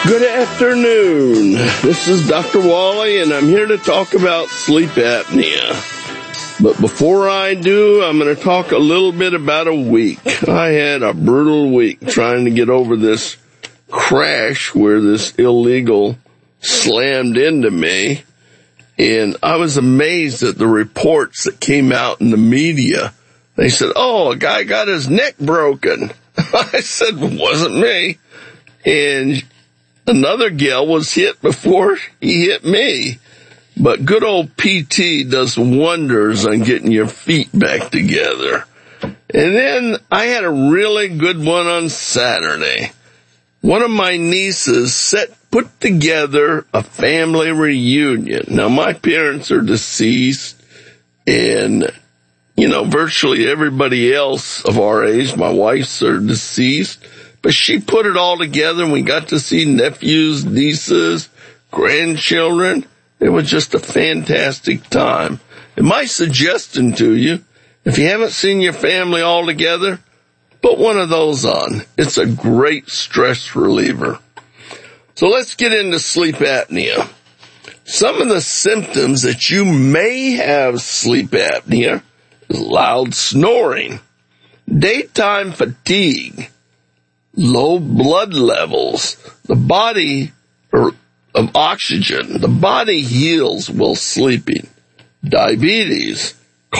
Good afternoon. This is Dr. Wally, and I'm here to talk about sleep apnea. But before I do, I'm going to talk a little bit about a week. I had a brutal week trying to get over this crash where this illegal slammed into me. And I was amazed at the reports that came out in the media. They said, a guy got his neck broken. I said, it wasn't me. And another gal was hit before he hit me. But good old PT does wonders on getting your feet back together. And then I had a really good one on Saturday. One of my nieces put together a family reunion. Now, my parents are deceased, and, virtually everybody else of our age, my wife's are deceased. But she put it all together, and we got to see nephews, nieces, grandchildren. It was just a fantastic time. And my suggestion to you, if you haven't seen your family all together, put one of those on. It's a great stress reliever. So let's get into sleep apnea. Some of the symptoms that you may have sleep apnea is loud snoring, daytime fatigue, low blood levels, the body of oxygen. The body heals while sleeping. Diabetes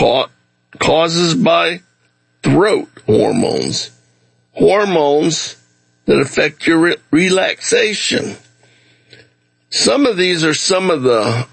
causes by throat hormones. Hormones that affect your relaxation. Some of these are some of the,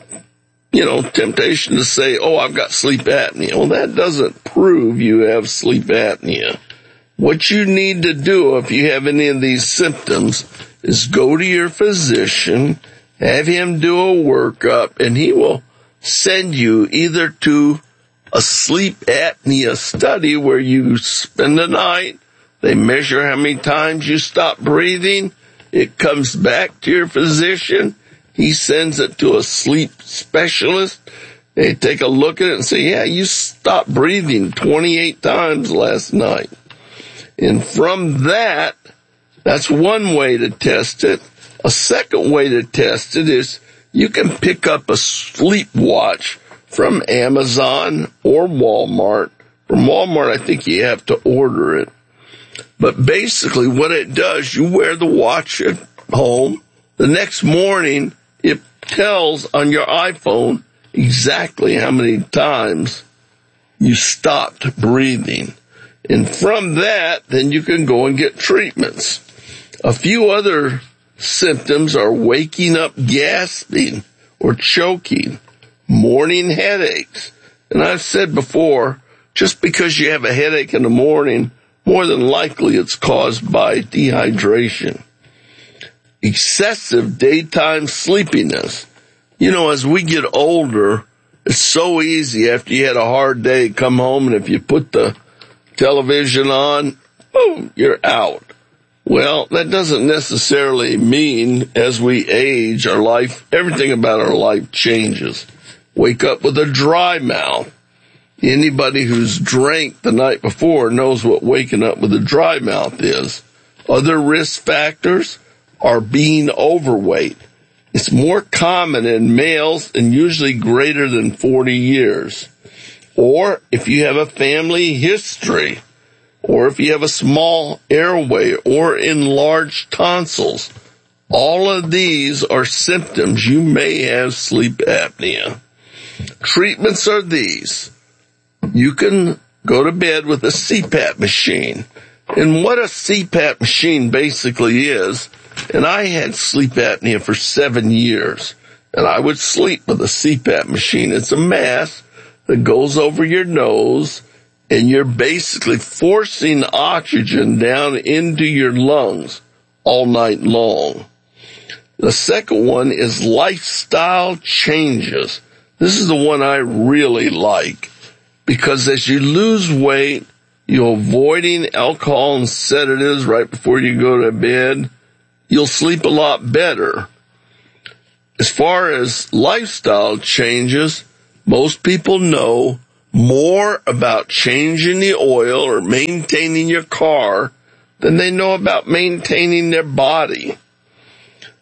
temptation to say, I've got sleep apnea. Well, that doesn't prove you have sleep apnea. What you need to do if you have any of these symptoms is go to your physician, have him do a workup, and he will send you either to a sleep apnea study where you spend the night, they measure how many times you stop breathing, it comes back to your physician, he sends it to a sleep specialist, they take a look at it and say, you stopped breathing 28 times last night. And from that's one way to test it. A second way to test it is you can pick up a sleep watch from Amazon or Walmart. From Walmart, I think you have to order it. But basically what it does, you wear the watch at home. The next morning, it tells on your iPhone exactly how many times you stopped breathing. And from that, then you can go and get treatments. A few other symptoms are waking up gasping or choking, morning headaches. And I've said before, just because you have a headache in the morning, more than likely it's caused by dehydration. Excessive daytime sleepiness. As we get older, it's so easy after you had a hard day, come home, and if you put the television on, boom, you're out. Well, that doesn't necessarily mean as we age, everything about our life changes. Wake up with a dry mouth. Anybody who's drank the night before knows what waking up with a dry mouth is. Other risk factors are being overweight. It's more common in males and usually greater than 40 years. Or if you have a family history, or if you have a small airway or enlarged tonsils, all of these are symptoms you may have sleep apnea. Treatments are these. You can go to bed with a CPAP machine. And what a CPAP machine basically is, and I had sleep apnea for 7 years, and I would sleep with a CPAP machine. It's a mask that goes over your nose, and you're basically forcing oxygen down into your lungs all night long. The second one is lifestyle changes. This is the one I really like, because as you lose weight, you're avoiding alcohol and sedatives right before you go to bed, you'll sleep a lot better. As far as lifestyle changes, most people know more about changing the oil or maintaining your car than they know about maintaining their body.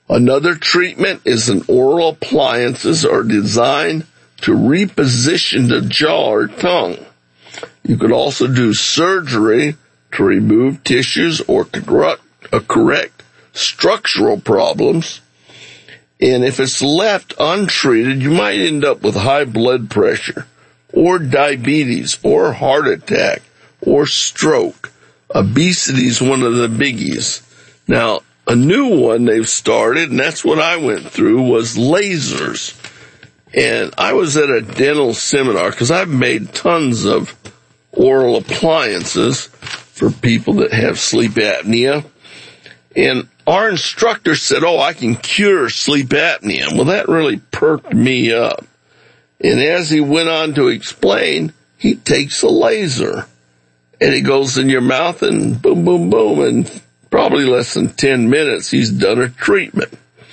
Another treatment is an oral appliances are designed to reposition the jaw or tongue. You could also do surgery to remove tissues or correct structural problems. And if it's left untreated, you might end up with high blood pressure or diabetes or heart attack or stroke. Obesity is one of the biggies. Now, a new one they've started, and that's what I went through, was lasers. And I was at a dental seminar because I've made tons of oral appliances for people that have sleep apnea. And our instructor said, I can cure sleep apnea. Well, that really perked me up. And as he went on to explain, he takes a laser and it goes in your mouth and boom, boom, boom. And probably less than 10 minutes, he's done a treatment.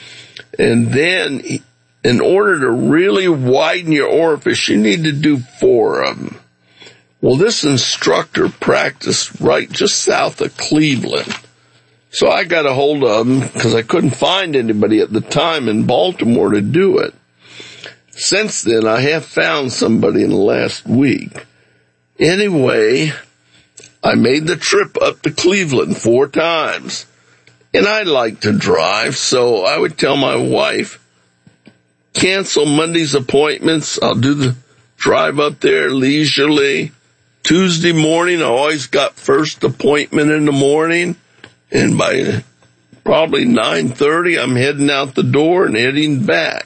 And then in order to really widen your orifice, you need to do 4 of them. Well, this instructor practiced right just south of Cleveland. So I got a hold of him because I couldn't find anybody at the time in Baltimore to do it. Since then, I have found somebody in the last week. Anyway, I made the trip up to Cleveland 4 times. And I like to drive, so I would tell my wife, cancel Monday's appointments. I'll do the drive up there leisurely. Tuesday morning, I always got first appointment in the morning. And by probably 9:30, I'm heading out the door and heading back.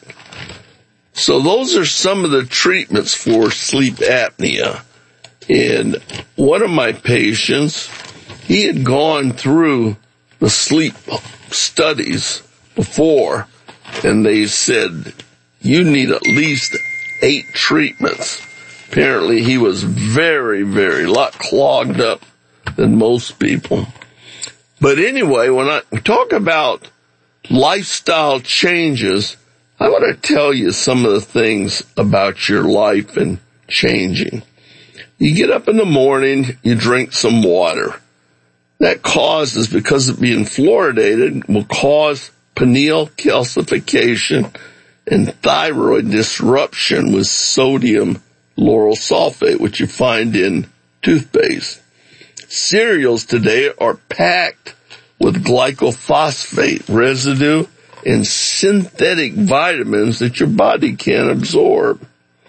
So those are some of the treatments for sleep apnea. And one of my patients, he had gone through the sleep studies before, and they said, you need at least 8 treatments. Apparently he was very, very lot clogged up than most people. But anyway, when I talk about lifestyle changes, I want to tell you some of the things about your life and changing. You get up in the morning, you drink some water. That causes, because of being fluoridated, will cause pineal calcification and thyroid disruption with sodium lauryl sulfate, which you find in toothpaste. Cereals today are packed with glycophosphate residue and synthetic vitamins that your body can't absorb.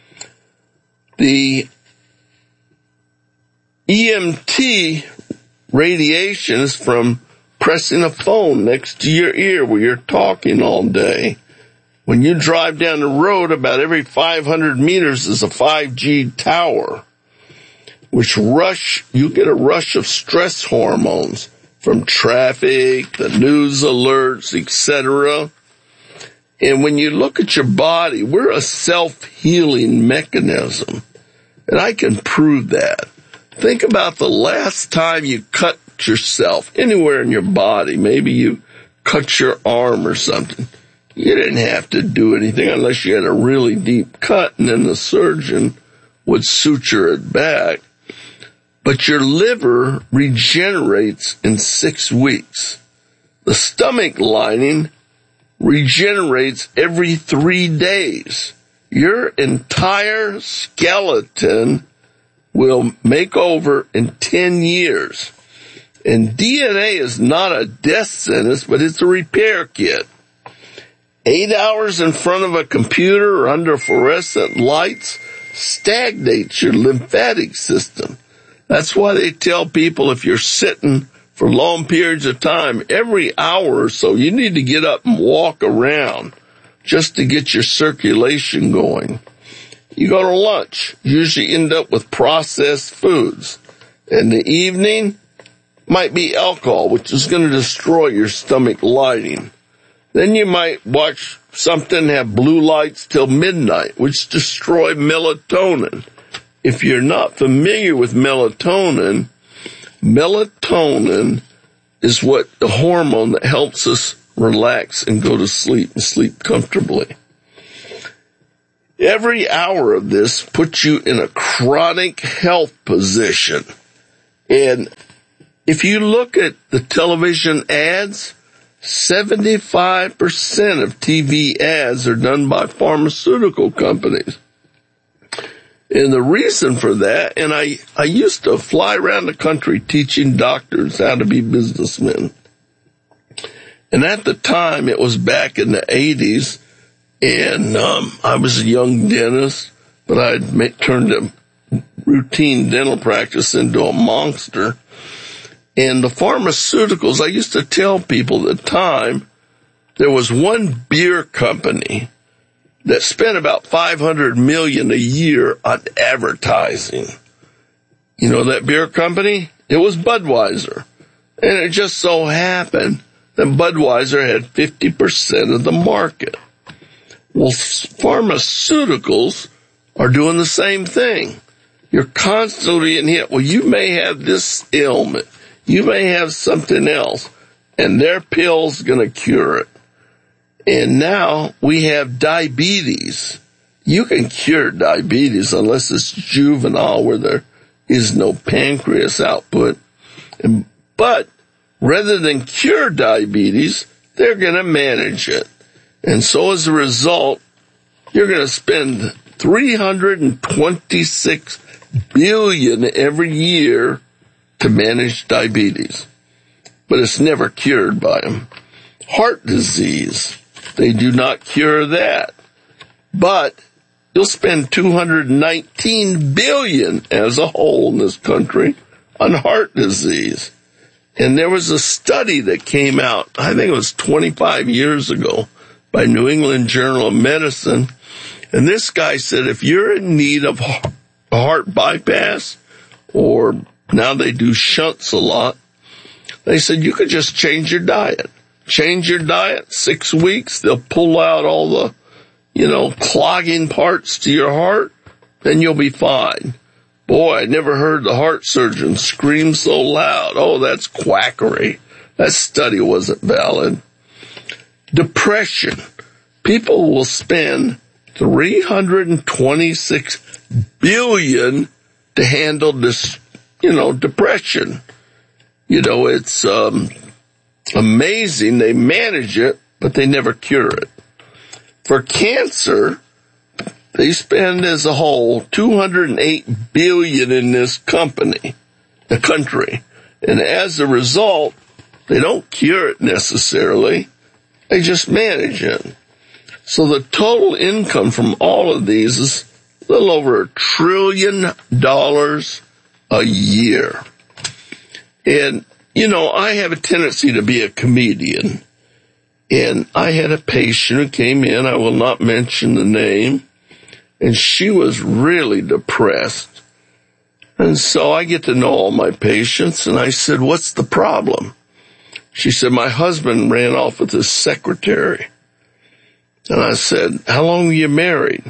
The EMT radiation is from pressing a phone next to your ear where you're talking all day. When you drive down the road, about every 500 meters is a 5G tower, which you get a rush of stress hormones from traffic, the news alerts, etc. And when you look at your body, we're a self-healing mechanism. And I can prove that. Think about the last time you cut yourself anywhere in your body. Maybe you cut your arm or something. You didn't have to do anything unless you had a really deep cut, and then the surgeon would suture it back. But your liver regenerates in 6 weeks. The stomach lining regenerates every 3 days. Your entire skeleton will make over in 10 years. And DNA is not a death sentence, but it's a repair kit. 8 hours in front of a computer or under fluorescent lights stagnates your lymphatic system. That's why they tell people if you're sitting for long periods of time, every hour or so, you need to get up and walk around just to get your circulation going. You go to lunch, usually end up with processed foods. In the evening, might be alcohol, which is going to destroy your stomach lining. Then you might watch something have blue lights till midnight, which destroy melatonin. If you're not familiar with melatonin, melatonin is what the hormone that helps us relax and go to sleep and sleep comfortably. Every hour of this puts you in a chronic health position. And if you look at the television ads, 75% of TV ads are done by pharmaceutical companies. And the reason for that, and I used to fly around the country teaching doctors how to be businessmen. And at the time, it was back in the 80s, and I was a young dentist, but I'd turned a routine dental practice into a monster. And the pharmaceuticals, I used to tell people at the time, there was one beer company that spent about $500 million a year on advertising. You know that beer company? It was Budweiser. And it just so happened that Budweiser had 50% of the market. Well, pharmaceuticals are doing the same thing. You're constantly being hit. Well, you may have this ailment. You may have something else, and their pill's going to cure it. And now we have diabetes. You can cure diabetes unless it's juvenile where there is no pancreas output. But rather than cure diabetes, they're going to manage it. And so as a result, you're going to spend $326 billion every year to manage diabetes. But it's never cured by them. Heart disease, they do not cure that. But you'll spend $219 billion as a whole in this country on heart disease. And there was a study that came out, I think it was 25 years ago, by New England Journal of Medicine. And this guy said if you're in need of a heart bypass, or now they do shunts a lot, they said you could just change your diet. Change your diet, 6 weeks, they'll pull out all the, clogging parts to your heart, then you'll be fine. Boy, I never heard the heart surgeon scream so loud. Oh, that's quackery. That study wasn't valid. Depression. People will spend $326 billion to handle this, depression. It's amazing. They manage it, but they never cure it. For cancer, they spend as a whole $208 billion in this country. And as a result, they don't cure it necessarily. They just manage it. So the total income from all of these is a little over $1 trillion a year. And, I have a tendency to be a comedian. And I had a patient who came in, I will not mention the name, and she was really depressed. And so I get to know all my patients, and I said, what's the problem? She said, my husband ran off with his secretary. And I said, how long were you married?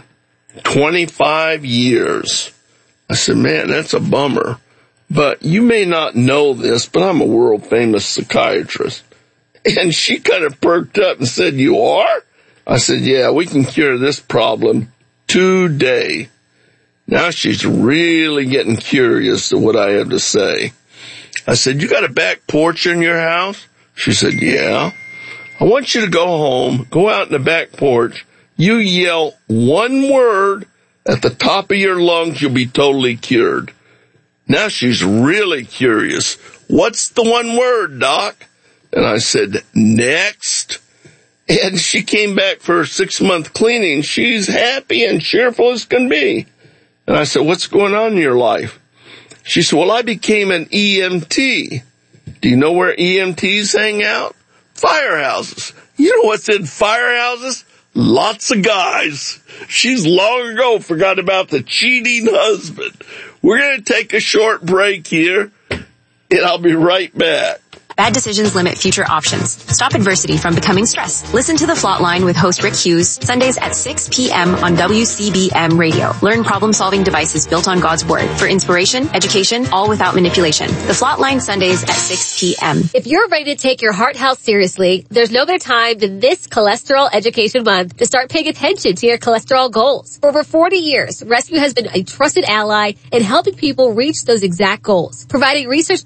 25 years. I said, man, that's a bummer. But you may not know this, but I'm a world famous psychiatrist. And she kind of perked up and said, you are? I said, yeah, we can cure this problem today. Now she's really getting curious to what I have to say. I said, you got a back porch in your house? She said, yeah. I want you to go home, go out in the back porch. You yell one word at the top of your lungs, you'll be totally cured. Now she's really curious. What's the one word, Doc? And I said, next. And she came back for her 6-month cleaning. She's happy and cheerful as can be. And I said, what's going on in your life? She said, well, I became an EMT. Do you know where EMTs hang out? Firehouses. You know what's in firehouses? Lots of guys. She's long ago forgot about the cheating husband. We're going to take a short break here, and I'll be right back. Bad decisions limit future options. Stop adversity from becoming stress. Listen to The Flot Line with host Rick Hughes, Sundays at 6 p.m. on WCBM Radio. Learn problem-solving devices built on God's Word for inspiration, education, all without manipulation. The Flot Line, Sundays at 6 p.m. If you're ready to take your heart health seriously, there's no better time than this Cholesterol Education Month to start paying attention to your cholesterol goals. For over 40 years, Rescue has been a trusted ally in helping people reach those exact goals, providing research-backed,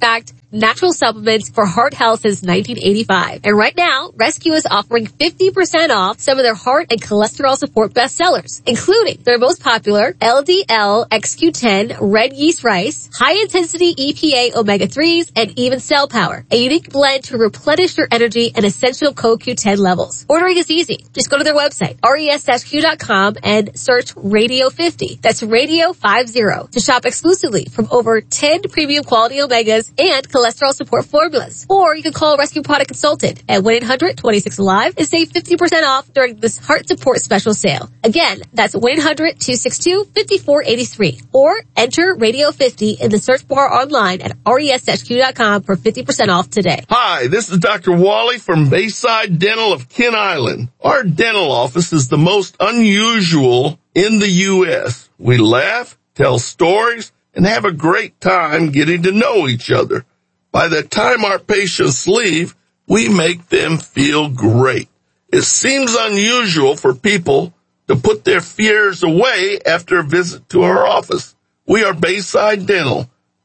natural supplements for heart health since 1985. And right now, Rescue is offering 50% off some of their heart and cholesterol support bestsellers, including their most popular LDL XQ10 red yeast rice, high-intensity EPA omega-3s, and even Cell Power, a unique blend to replenish your energy and essential CoQ10 levels. Ordering is easy. Just go to their website, res-q.com, and search Radio 50. That's Radio 50 to shop exclusively from over 10 premium quality omegas and cholesterol support formulas. Or you can call Rescue Product Consultant at 1-800-26-ALIVE and save 50% off during this heart support special sale. Again, that's 1-800-262-5483. Or enter Radio 50 in the search bar online at res-q.com for 50% off today. Hi, this is Dr. Wally from Bayside Dental of Kent Island. Our dental office is the most unusual in the U.S. We laugh, tell stories, and have a great time getting to know each other. By the time our patients leave, we make them feel great. It seems unusual for people to put their fears away after a visit to our office. We are Bayside Dental,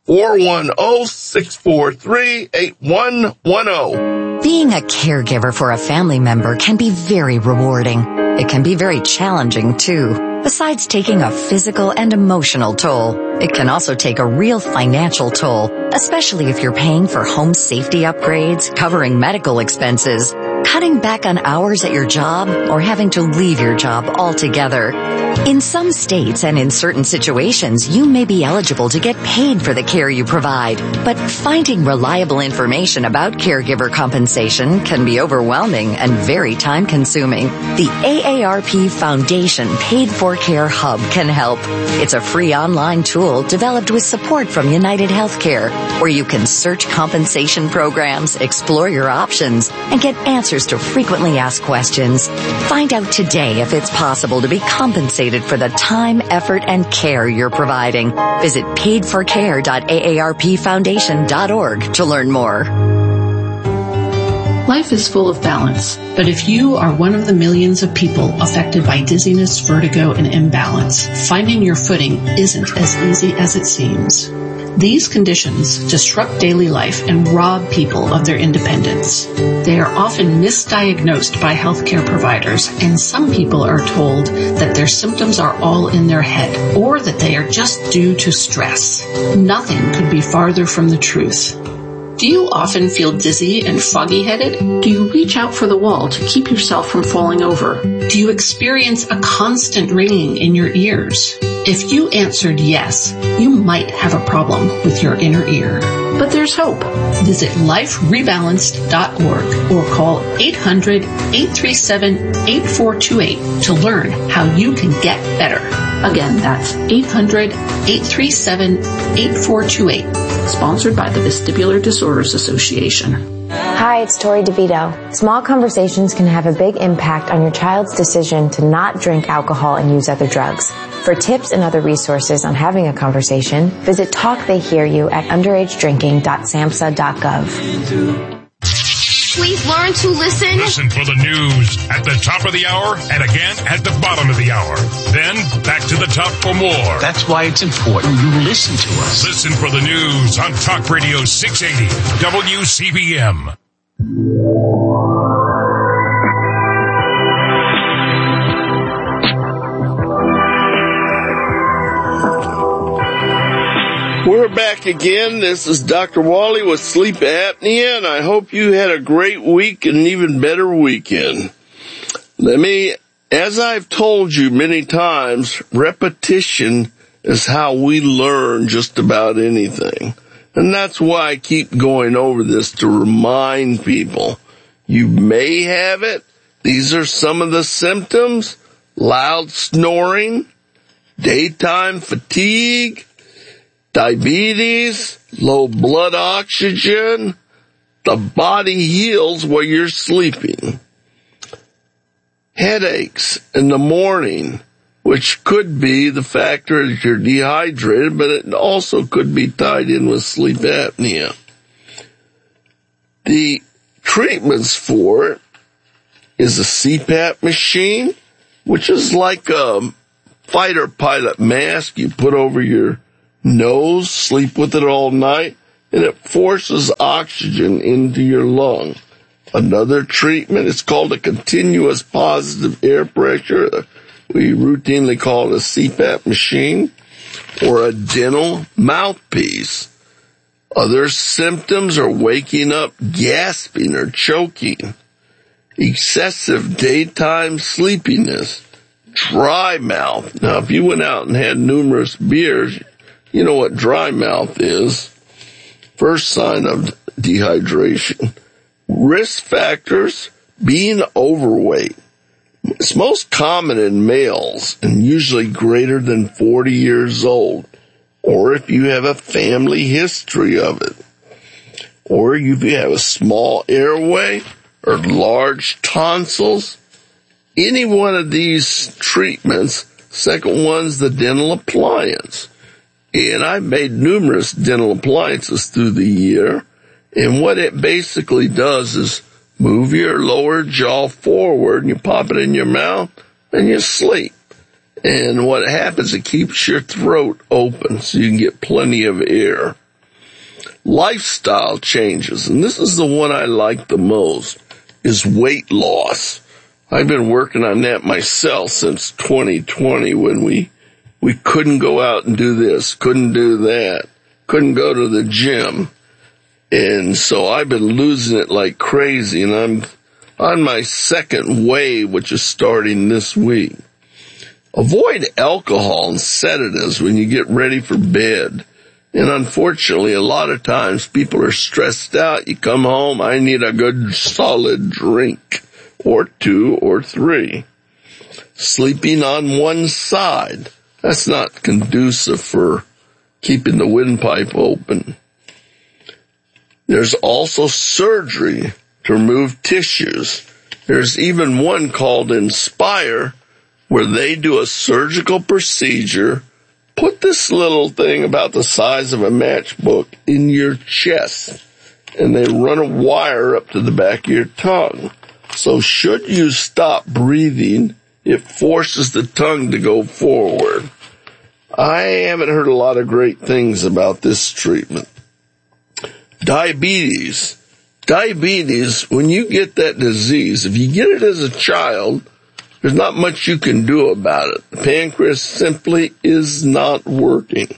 410-643-8110. Being a caregiver for a family member can be very rewarding. It can be very challenging, too. Besides taking a physical and emotional toll, it can also take a real financial toll, especially if you're paying for home safety upgrades, covering medical expenses, cutting back on hours at your job, or having to leave your job altogether. In some states and in certain situations, you may be eligible to get paid for the care you provide, but finding reliable information about caregiver compensation can be overwhelming and very time-consuming. The AARP Foundation Paid for Care Hub can help. It's a free online tool developed with support from United Healthcare, where you can search compensation programs, explore your options, and get answers to frequently asked questions. Find out today if it's possible to be compensated for the time, effort, and care you're providing. Visit paidforcare.aarpfoundation.org to learn more. Life is full of balance, but if you are one of the millions of people affected by dizziness, vertigo, and imbalance, finding your footing isn't as easy as it seems. These conditions disrupt daily life and rob people of their independence. They are often misdiagnosed by healthcare providers, and some people are told that their symptoms are all in their head or that they are just due to stress. Nothing could be farther from the truth. Do you often feel dizzy and foggy-headed? Do you reach out for the wall to keep yourself from falling over? Do you experience a constant ringing in your ears? If you answered yes, you might have a problem with your inner ear. But there's hope. Visit liferebalanced.org or call 800-837-8428 to learn how you can get better. Again, that's 800-837-8428. Sponsored by the Vestibular Disorders Association. Hi, it's Tori DeVito. Small conversations can have a big impact on your child's decision to not drink alcohol and use other drugs. For tips and other resources on having a conversation, visit Talk They Hear You at underagedrinking.samhsa.gov. Please learn to listen. Listen for the news at the top of the hour and again at the bottom of the hour. Then back to the top for more. That's why it's important you listen to us. Listen for the news on Talk Radio 680 WCBM. We're back again. This is Dr. Wally with sleep apnea, and I hope you had a great week and an even better weekend. As I've told you many times, repetition is how we learn just about anything. And that's why I keep going over this, to remind people. You may have it. These are some of the symptoms: loud snoring, daytime fatigue, diabetes, low blood oxygen. The body heals while you're sleeping. Headaches in the morning, which could be the factor that you're dehydrated, but it also could be tied in with sleep apnea. The treatments for it is a CPAP machine, which is like a fighter pilot mask you put over your nose, sleep with it all night. and it forces oxygen into your lung. Another treatment is called a continuous positive air pressure. We routinely call it a CPAP machine or a dental mouthpiece. Other symptoms are waking up, gasping, or choking, excessive daytime sleepiness, dry mouth. Now, if you went out and had numerous beers, you know what dry mouth is. First sign of dehydration. Risk factors, being overweight. It's most common in males and usually greater than 40 years old, or if you have a family history of it, or if you have a small airway or large tonsils. Any one of these treatments. Second one's the dental appliance. And I've made numerous dental appliances through the year. And what it basically does is move your lower jaw forward and you pop it in your mouth and you sleep. And what happens, it keeps your throat open so you can get plenty of air. Lifestyle changes, and this is the one I like the most, is weight loss. I've been working on that myself since 2020 when we couldn't go out and do this, couldn't do that, couldn't go to the gym. And so I've been losing it like crazy, and I'm on my second wave, which is starting this week. Avoid alcohol and sedatives when you get ready for bed. And unfortunately, a lot of times people are stressed out. You come home, I need a good solid drink, or 2 or 3. Sleeping on one side, that's not conducive for keeping the windpipe open. There's also surgery to remove tissues. There's even one called Inspire, where they do a surgical procedure, put this little thing about the size of a matchbook in your chest, and they run a wire up to the back of your tongue. So should you stop breathing, it forces the tongue to go forward. I haven't heard a lot of great things about this treatment. Diabetes. Diabetes, when you get that disease, if you get it as a child, there's not much you can do about it. The pancreas simply is not working.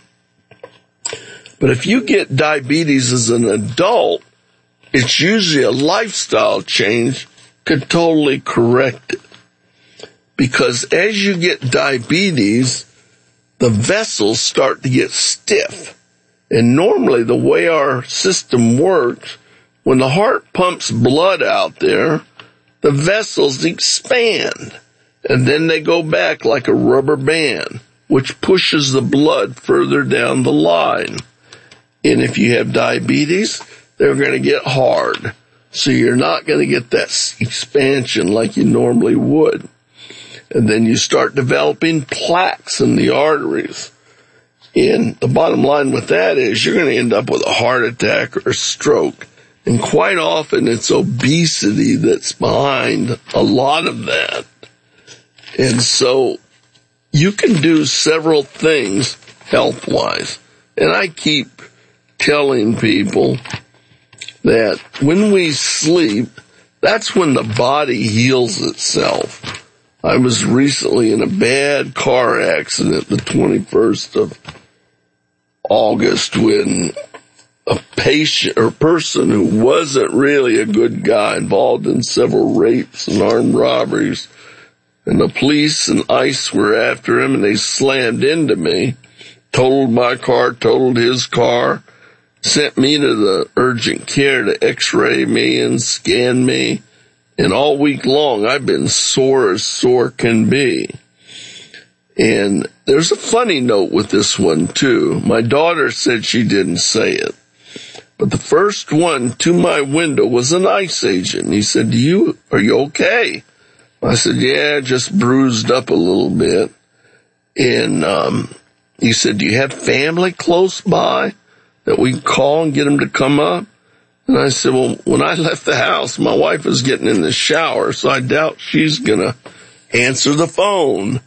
But if you get diabetes as an adult, it's usually a lifestyle change could totally correct it. Because as you get diabetes, the vessels start to get stiff. And normally the way our system works, when the heart pumps blood out there, the vessels expand. And then they go back like a rubber band, which pushes the blood further down the line. And if you have diabetes, they're going to get hard. So you're not going to get that expansion like you normally would. And then you start developing plaques in the arteries. And the bottom line with that is you're going to end up with a heart attack or a stroke. And quite often it's obesity that's behind a lot of that. And so you can do several things health-wise. And I keep telling people that when we sleep, that's when the body heals itself. I was recently in a bad car accident the 21st of August when a patient or person who wasn't really a good guy involved in several rapes and armed robberies, and the police and ICE were after him, and they slammed into me, totaled my car, totaled his car, sent me to the urgent care to x-ray me and scan me. And all week long, I've been sore as sore can be. And there's a funny note with this one, too. My daughter said she didn't say it. But the first one to my window was an ICE agent. He said, are you okay? I said, yeah, just bruised up a little bit. And he said, do you have family close by that we can call and get them to come up? And I said, well, when I left the house, my wife was getting in the shower, so I doubt she's going to answer the phone.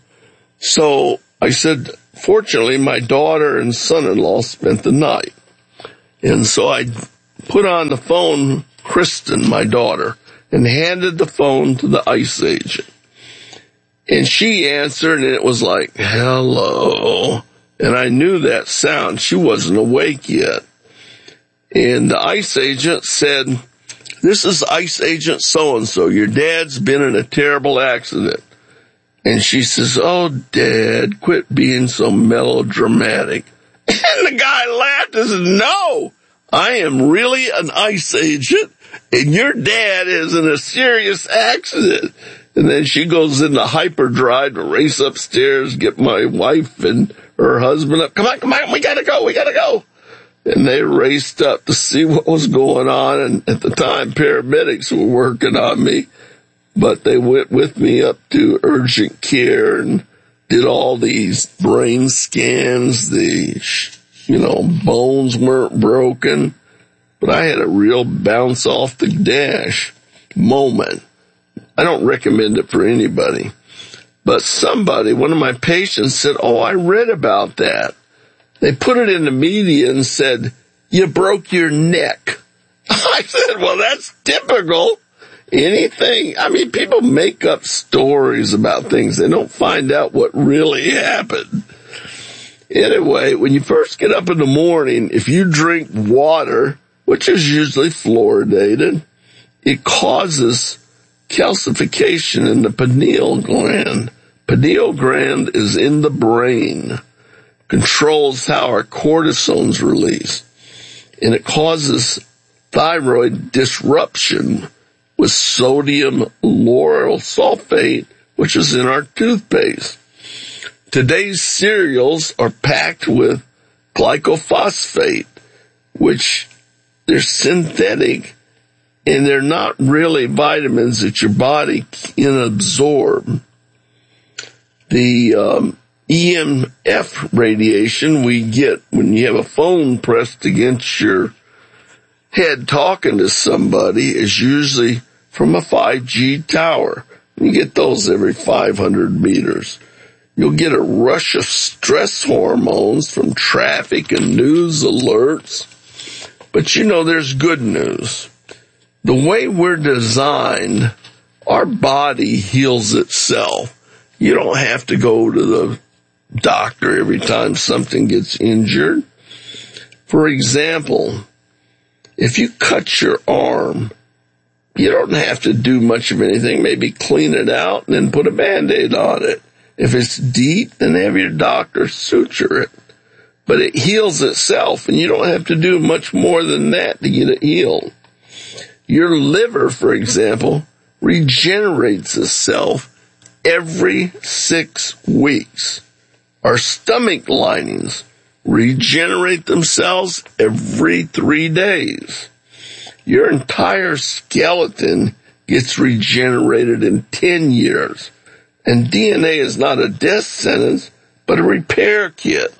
So I said, fortunately, my daughter and son-in-law spent the night. And so I put on the phone Kristen, my daughter, and handed the phone to the ICE agent. And she answered, and it was like, hello. And I knew that sound. She wasn't awake yet. And the ICE agent said, this is ICE agent so-and-so. Your dad's been in a terrible accident. And she says, oh, Dad, quit being so melodramatic. And the guy laughed and said, no, I am really an ICE agent, and your dad is in a serious accident. And then she goes into hyperdrive to race upstairs, get my wife and her husband up. Come on, we gotta go. And they raced up to see what was going on, and at the time, paramedics were working on me. But they went with me up to urgent care and did all these brain scans. Bones weren't broken. But I had a real bounce off the dash moment. I don't recommend it for anybody. But one of my patients said, oh, I read about that. They put it in the media and said, you broke your neck. I said, well, that's typical. People make up stories about things. They don't find out what really happened. Anyway, when you first get up in the morning, if you drink water, which is usually fluoridated, it causes calcification in the pineal gland. Pineal gland is in the brain, controls how our cortisone's released, and it causes thyroid disruption with sodium lauryl sulfate, which is in our toothpaste. Today's cereals are packed with glycophosphate, which they're synthetic, and they're not really vitamins that your body can absorb. The EMF radiation we get when you have a phone pressed against your head talking to somebody is usually from a 5G tower. You get those every 500 meters. You'll get a rush of stress hormones from traffic and news alerts. But there's good news. The way we're designed, our body heals itself. You don't have to go to the doctor every time something gets injured. For example, if you cut your arm, you don't have to do much of anything. Maybe clean it out and then put a Band-Aid on it. If it's deep, then have your doctor suture it. But it heals itself, and you don't have to do much more than that to get it healed. Your liver, for example, regenerates itself every 6 weeks. Our stomach linings regenerate themselves every 3 days. Your entire skeleton gets regenerated in 10 years. And DNA is not a death sentence, but a repair kit.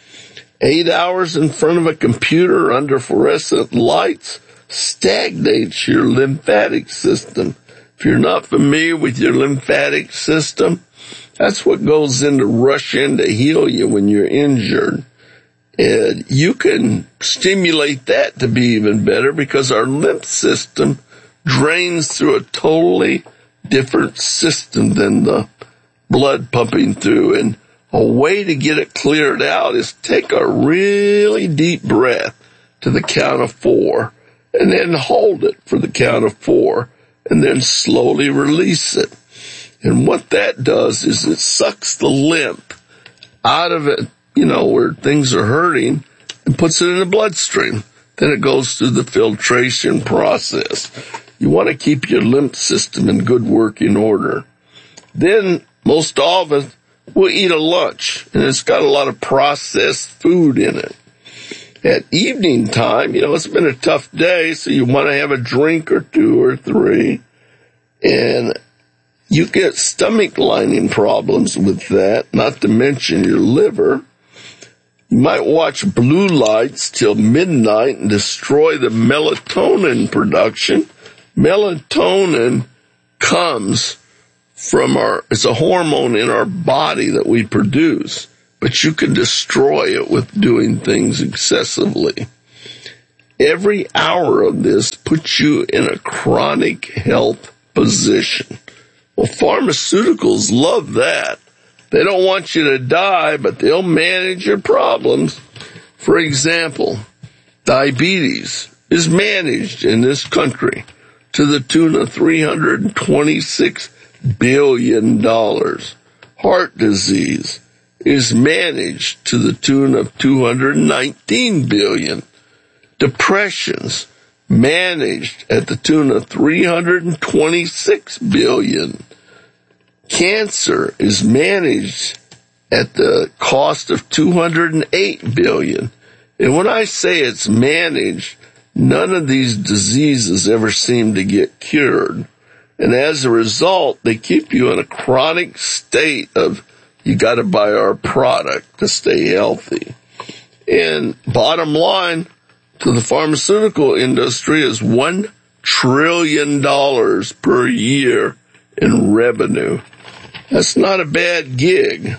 8 hours in front of a computer under fluorescent lights stagnates your lymphatic system. If you're not familiar with your lymphatic system, that's what goes in to rush in to heal you when you're injured. And you can stimulate that to be even better because our lymph system drains through a totally different system than the blood pumping through. And a way to get it cleared out is take a really deep breath to the count of 4 and then hold it for the count of 4 and then slowly release it. And what that does is it sucks the lymph out of it, where things are hurting, and puts it in the bloodstream. Then it goes through the filtration process. You want to keep your lymph system in good working order. Then most of us will eat a lunch, and it's got a lot of processed food in it. At evening time, it's been a tough day, so you want to have a drink or 2 or 3, and you get stomach lining problems with that, not to mention your liver. You might watch blue lights till midnight and destroy the melatonin production. Melatonin comes from it's a hormone in our body that we produce, but you can destroy it with doing things excessively. every hour of this puts you in a chronic health position. Well, pharmaceuticals love that. They don't want you to die, but they'll manage your problems. For example, diabetes is managed in this country to the tune of $326 billion. Heart disease is managed to the tune of $219 billion. Depressions managed at the tune of $326 billion. Cancer is managed at the cost of $208 billion. And when I say it's managed, none of these diseases ever seem to get cured. And as a result, they keep you in a chronic state of, you got to buy our product to stay healthy. And bottom line to the pharmaceutical industry is $1 trillion per year in revenue. That's not a bad gig.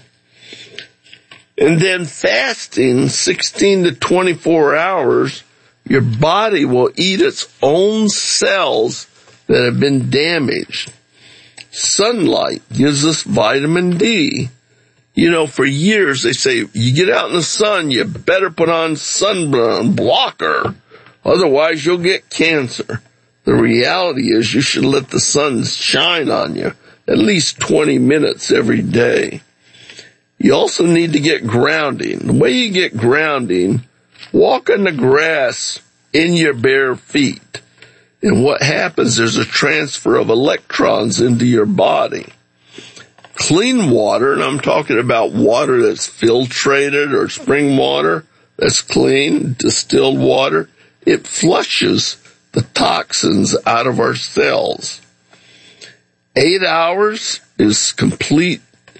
And then fasting 16 to 24 hours, your body will eat its own cells that have been damaged. Sunlight gives us vitamin D. You know, for years they say, you get out in the sun, you better put on sunburn blocker, otherwise you'll get cancer. The reality is you should let the sun shine on you at least 20 minutes every day. You also need to get grounding. The way you get grounding, walk on the grass in your bare feet. And what happens, there's a transfer of electrons into your body. Clean water, and I'm talking about water that's filtrated or spring water that's clean, distilled water, it flushes the toxins out of our cells. 8 hours is complete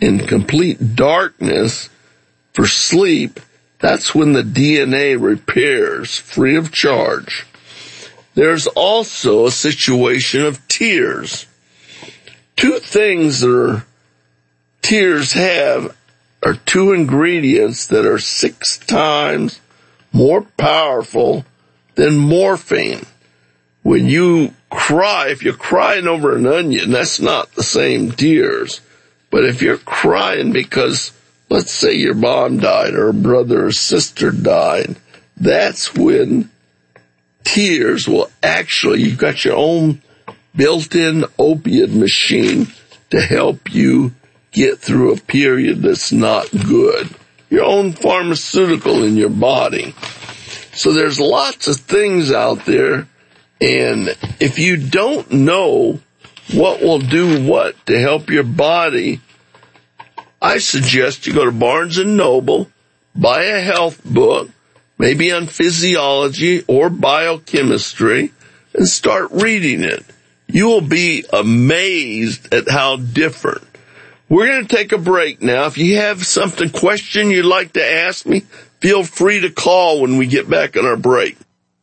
darkness for sleep. That's when the DNA repairs free of charge. There's also a situation of tears. Two things that tears have are two ingredients that are 6 times more powerful than morphine. When you cry, if you're crying over an onion, that's not the same tears. But if you're crying because, let's say your mom died or a brother or sister died, that's when tears will actually, you've got your own built-in opiate machine to help you get through a period that's not good. Your own pharmaceutical in your body. So there's lots of things out there, and if you don't know what will do what to help your body, I suggest you go to Barnes & Noble, buy a health book, maybe on physiology or biochemistry, and start reading it. You will be amazed at how different. We're going to take a break now. If you have question you'd like to ask me, feel free to call when we get back on our break.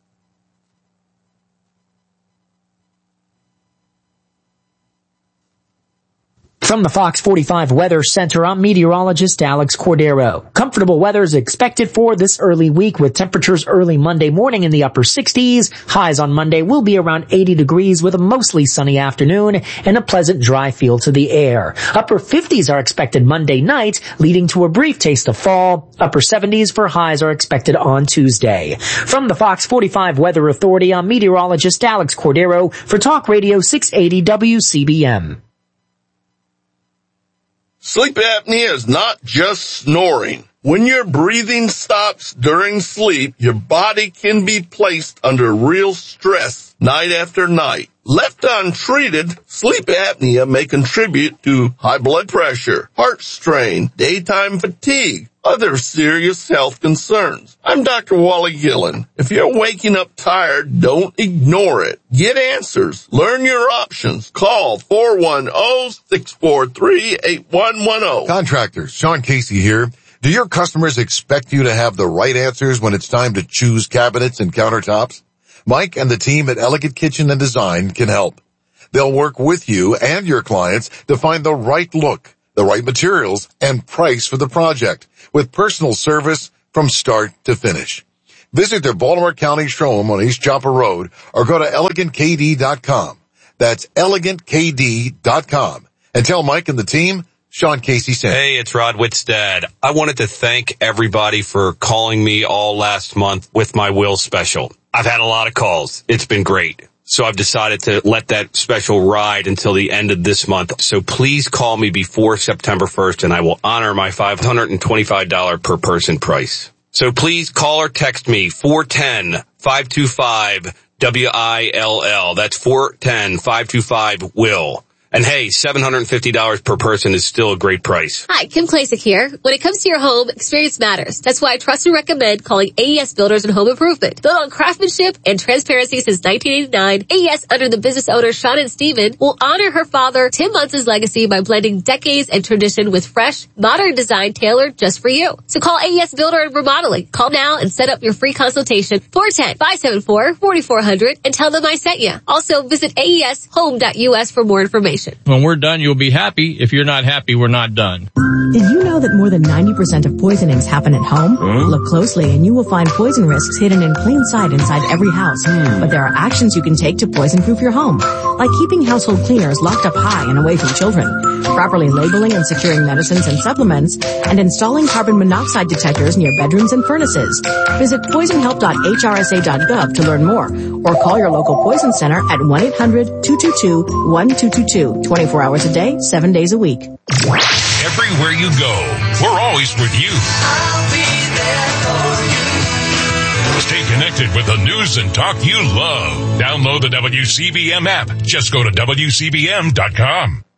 From the Fox 45 Weather Center, I'm meteorologist Alex Cordero. Comfortable weather is expected for this early week with temperatures early Monday morning in the upper 60s. Highs on Monday will be around 80 degrees with a mostly sunny afternoon and a pleasant dry feel to the air. Upper 50s are expected Monday night, leading to a brief taste of fall. Upper 70s for highs are expected on Tuesday. From the Fox 45 Weather Authority, I'm meteorologist Alex Cordero for Talk Radio 680 WCBM. Sleep apnea is not just snoring. When your breathing stops during sleep, your body can be placed under real stress night after night. Left untreated, sleep apnea may contribute to high blood pressure, heart strain, daytime fatigue, other serious health concerns. I'm Dr. Wally Gillen. If you're waking up tired, don't ignore it. Get answers. Learn your options. Call 410-643-8110. Contractors, Sean Casey here. Do your customers expect you to have the right answers when it's time to choose cabinets and countertops? Mike and the team at Elegant Kitchen and Design can help. They'll work with you and your clients to find the right look, the right materials, and price for the project with personal service from start to finish. Visit their Baltimore County showroom on East Joppa Road or go to ElegantKD.com. That's ElegantKD.com. And tell Mike and the team, Sean Casey sent. Hey, it's Rod Whitstad. I wanted to thank everybody for calling me all last month with my will special. I've had a lot of calls. It's been great. So I've decided to let that special ride until the end of this month. So please call me before September 1st and I will honor my $525 per person price. So please call or text me 410-525-WILL. That's 410-525-WILL. And hey, $750 per person is still a great price. Hi, Kim Klasick here. When it comes to your home, experience matters. That's why I trust and recommend calling AES Builders and Home Improvement. Built on craftsmanship and transparency since 1989, AES under the business owners Sean and Steven will honor her father, Tim Muntz's legacy by blending decades and tradition with fresh, modern design tailored just for you. So call AES Builder and Remodeling. Call now and set up your free consultation. 410-574-4400 and tell them I sent you. Also, visit AESHome.us for more information. When we're done, you'll be happy. If you're not happy, we're not done. Did you know that more than 90% of poisonings happen at home? Look closely and you will find poison risks hidden in plain sight inside every house. But there are actions you can take to poison-proof your home, like keeping household cleaners locked up high and away from children, properly labeling and securing medicines and supplements, and installing carbon monoxide detectors near bedrooms and furnaces. Visit poisonhelp.hrsa.gov to learn more, or call your local poison center at 1-800-222-1222, 24 hours a day, 7 days a week. Everywhere you go, we're always with you. I'll be there for you. Stay connected with the news and talk you love. Download the WCBM app. Just go to WCBM.com.